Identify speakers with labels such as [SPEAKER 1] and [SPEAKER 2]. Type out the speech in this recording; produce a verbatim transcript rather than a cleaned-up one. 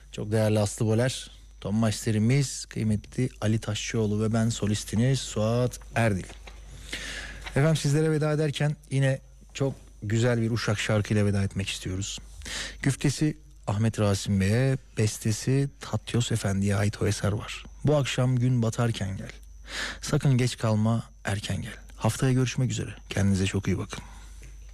[SPEAKER 1] Çok değerli Aslı Boler, ton masterimiz kıymetli Ali Taşçıoğlu ve ben solistiniz Suat Erdil. Efendim sizlere veda ederken yine çok güzel bir Uşak şarkıyla veda etmek istiyoruz. Güftesi Ahmet Rasim Bey'e, bestesi Tatyos Efendi'ye ait o eser var. Bu akşam gün batarken gel. Sakın geç kalma, erken gel. Haftaya görüşmek üzere. Kendinize çok iyi bakın.